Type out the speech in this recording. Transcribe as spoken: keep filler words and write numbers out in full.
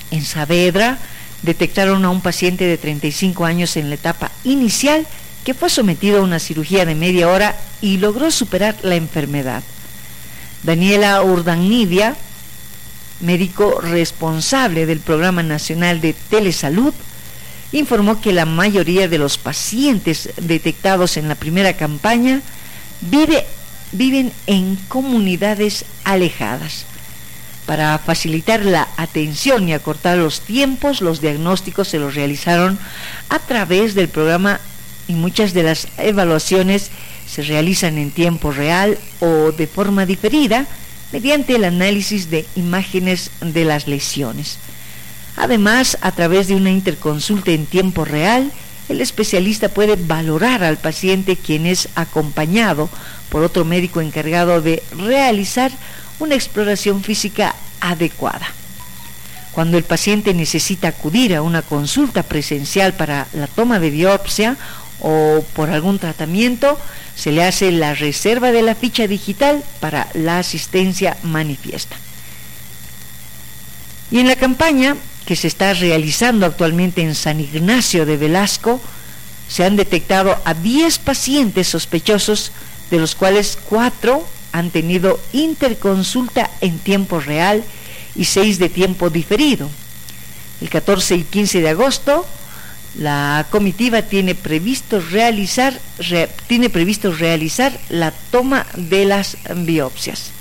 En Saavedra detectaron a un paciente de treinta y cinco años en la etapa inicial que fue sometido a una cirugía de media hora y logró superar la enfermedad. Daniela Urdanibia, médico responsable del Programa Nacional de Telesalud, informó que la mayoría de los pacientes detectados en la primera campaña vive, viven en comunidades alejadas. Para facilitar la atención y acortar los tiempos, los diagnósticos se los realizaron a través del programa y muchas de las evaluaciones se realizan en tiempo real o de forma diferida mediante el análisis de imágenes de las lesiones. Además, a través de una interconsulta en tiempo real, el especialista puede valorar al paciente, quien es acompañado por otro médico encargado de realizar una exploración física adecuada. Cuando el paciente necesita acudir a una consulta presencial para la toma de biopsia o por algún tratamiento, se le hace la reserva de la ficha digital para la asistencia manifiesta. Y en la campaña que se está realizando actualmente en San Ignacio de Velasco, se han detectado a diez pacientes sospechosos, de los cuales cuatro han tenido interconsulta en tiempo real y seis de tiempo diferido. El catorce y quince de agosto, la comitiva tiene previsto realizar, re, tiene previsto realizar la toma de las biopsias.